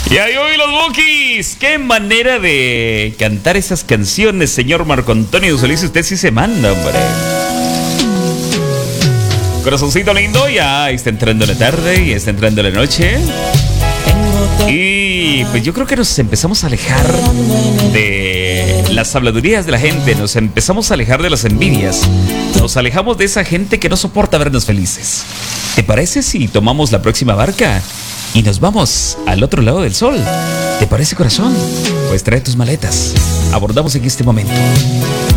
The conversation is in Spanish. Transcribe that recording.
Y ahí hoy los Bukis. Qué manera de cantar esas canciones, señor Marco Antonio Solís. Usted sí se manda, hombre. Corazoncito lindo, ya está entrando la tarde y está entrando la noche. Y pues yo creo que nos empezamos a alejar de las habladurías de la gente. Nos empezamos a alejar de las envidias. Nos alejamos de esa gente que no soporta vernos felices. ¿Te parece si tomamos la próxima barca y nos vamos al otro lado del sol? ¿Te parece, corazón? Pues trae tus maletas. Abordamos en este momento